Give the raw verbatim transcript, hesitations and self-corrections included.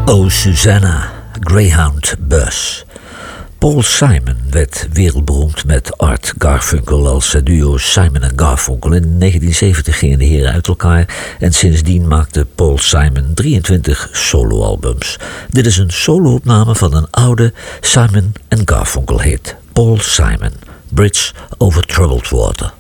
Oh Susanna, Greyhound Bus. Paul Simon werd wereldberoemd met Art Garfunkel als het duo Simon en Garfunkel. In negentien zeventig gingen de heren uit elkaar en sindsdien maakte Paul Simon drieëntwintig soloalbums. Dit is een soloopname van een oude Simon en Garfunkel hit. Paul Simon, Bridge over Troubled Water.